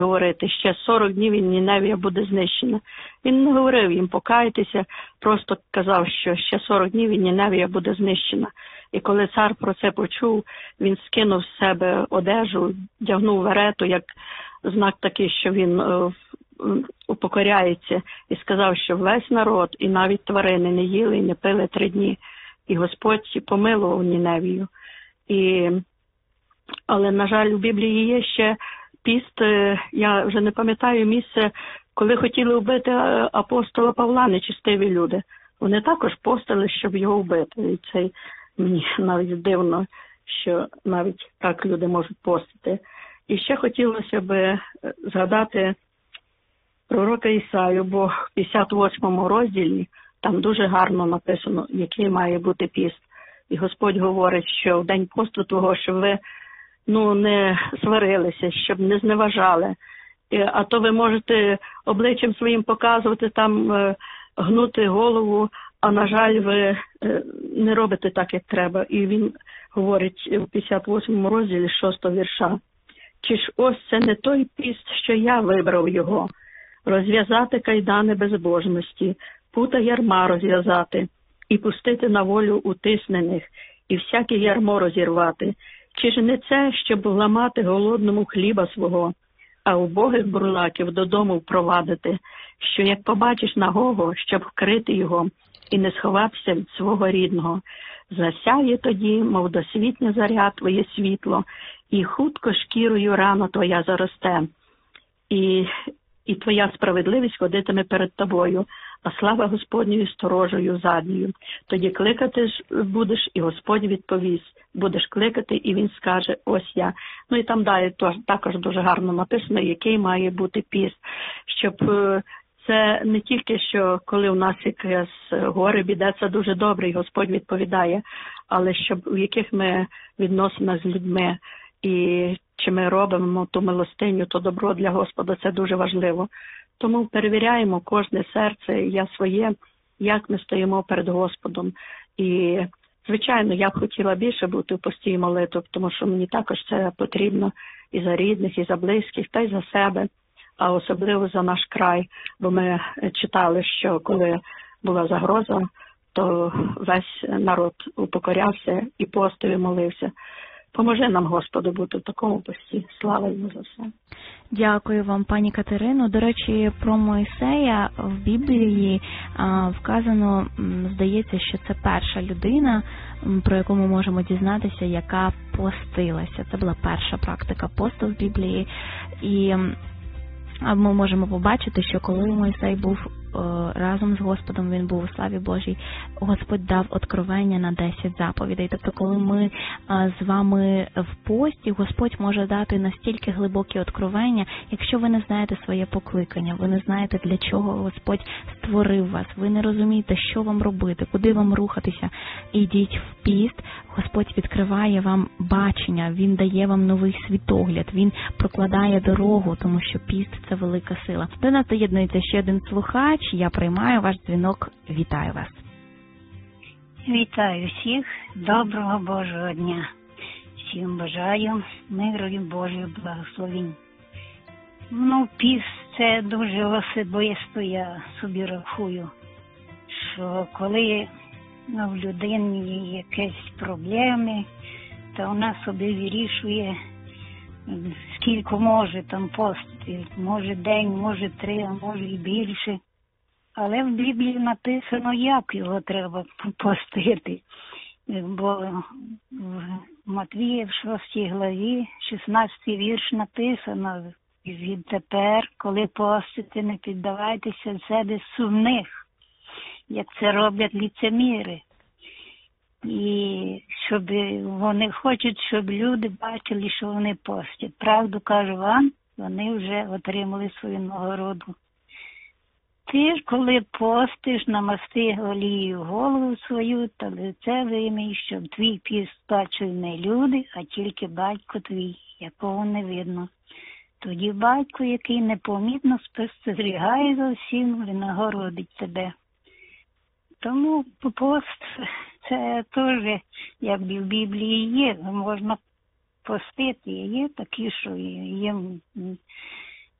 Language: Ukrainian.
говорити, ще 40 днів і Ніневія буде знищена. Він не говорив їм покайтеся, просто казав, що ще 40 днів і Ніневія буде знищена. І коли цар про це почув, він скинув з себе одежу, вдягнув верету, як знак такий, що він упокоряється, і сказав, що весь народ і навіть тварини не їли і не пили 3 дні. І Господь помилував Ніневію. Але, на жаль, у Біблії є ще піст, я вже не пам'ятаю місце, коли хотіли вбити апостола Павла нечистиві люди. Вони також постили, щоб його вбити. І це мені навіть дивно, що навіть так люди можуть постити. І ще хотілося б згадати пророка Ісаю, бо в 58 розділі там дуже гарно написано, який має бути піст. І Господь говорить, що в день посту твого, щоб ви не сварилися, щоб не зневажали. А то ви можете обличчям своїм показувати, там гнути голову, а, на жаль, ви не робите так, як треба. І він говорить у 58 розділі 6 вірша. Чи ж ось це не той піст, що я вибрав його? Розв'язати кайдани безбожності, пута ярма розв'язати, і пустити на волю утиснених, і всяке ярмо розірвати. Чи ж не це, щоб ламати голодному хліба свого, а убогих бурлаків додому впровадити, що як побачиш нагого, щоб вкрити його, і не сховатися від свого рідного. Засяє тоді, мов досвітня заря, твоє світло, і хутко шкірою рана твоя заросте, і твоя справедливість ходитиме перед тобою, а слава Господньою сторожею задньою. Тоді кликати ж будеш, і Господь відповість. Будеш кликати, і він скаже, ось я. І там далі також дуже гарно написано, який має бути піст. Щоб це не тільки, що коли у нас якесь горе, біда, це дуже добре, і Господь відповідає, але щоб у яких ми відносинах з людьми, і чи ми робимо ту милостиню, то добро для Господа, це дуже важливо. Тому перевіряємо кожне серце, я своє, як ми стоїмо перед Господом. І, звичайно, я б хотіла більше бути в постій молитві, тому що мені також це потрібно і за рідних, і за близьких, та й за себе, а особливо за наш край. Бо ми читали, що коли була загроза, то весь народ упокорявся і постив, і молився. Поможи нам, Господу, бути в такому пості. Слава йому за все. Дякую вам, пані Катерино. До речі, про Мойсея в Біблії вказано, здається, що це перша людина, про яку ми можемо дізнатися, яка постилася. Це була перша практика посту в Біблії. І ми можемо побачити, що коли Мойсей був разом з Господом, він був у славі Божій, Господь дав откровення на 10 заповідей. Тобто, коли ми з вами в пості, Господь може дати настільки глибокі откровення, якщо ви не знаєте своє покликання, ви не знаєте, для чого Господь створив вас, ви не розумієте, що вам робити, куди вам рухатися, ідіть в піст, Господь відкриває вам бачення, Він дає вам новий світогляд, Він прокладає дорогу, тому що піст – це велика сила. До нас доєднується ще один слухач. Я приймаю ваш дзвінок. Вітаю вас. Вітаю всіх. Доброго Божого дня. Всім бажаю миру і Божих благословень. Піст – це дуже особисто, я собі рахую, що коли в людині є якісь проблеми, то вона собі вирішує, скільки може там постити. Може день, може 3, а може і більше. Але в Біблії написано, як його треба постити. Бо в Матвія в 6 главі, 16 вірш написано: «Відтепер, коли постите, не піддавайтеся в себе сумних, як це роблять ліцеміри». І щоб вони хочуть, щоб люди бачили, що вони постять. Правду кажу вам, вони вже отримали свою нагороду. Ти ж, коли постиш, намасти олією голову свою та лице вимий, щоб твій піст бачили не люди, а тільки батько твій, якого не видно. Тоді батько, який непомітно спостерігає за всім, винагородить тебе. Тому пост – це теж, як в Біблії є, можна постити. Є такі, що їм